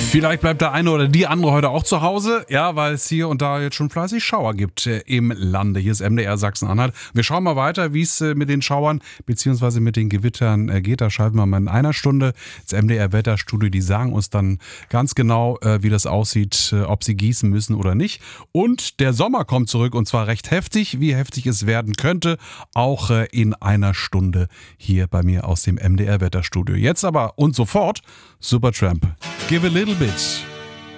Vielleicht bleibt der eine oder die andere heute auch zu Hause, ja, weil es hier und da jetzt schon fleißig Schauer gibt im Lande. Hier ist MDR Sachsen-Anhalt. Wir schauen mal weiter, wie es mit den Schauern bzw. mit den Gewittern geht. Da schalten wir mal in einer Stunde ins MDR Wetterstudio. Die sagen uns dann ganz genau, wie das aussieht, ob sie gießen müssen oder nicht. Und der Sommer kommt zurück und zwar recht heftig, wie heftig es werden könnte, auch in einer Stunde hier bei mir aus dem MDR Wetterstudio. Jetzt aber und sofort Supertramp. Give a little bit.